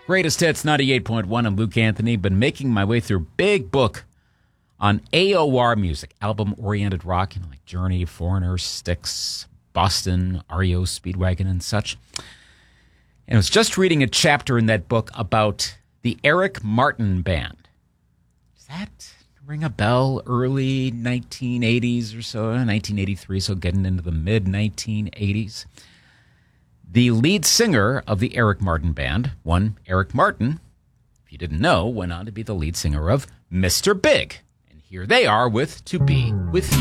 Greatest Hits 98.1. I'm Luke Anthony. Been making my way through a big book on AOR music, album-oriented rock, like Journey, Foreigner, Styx, Boston, REO, Speedwagon, and such. And I was just reading a chapter in that book about the Eric Martin Band. Does that ring a bell? Early 1980s or so, 1983, so getting into the mid-1980s. The lead singer of the Eric Martin Band, one Eric Martin, if you didn't know, went on to be the lead singer of Mr. Big. And here they are with To Be With You.